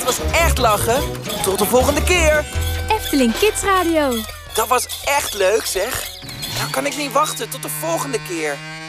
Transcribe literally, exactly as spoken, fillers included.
was echt lachen. Tot de volgende keer. Efteling Kids Radio. Dat was echt leuk, zeg. Nou kan ik niet wachten. Tot de volgende keer.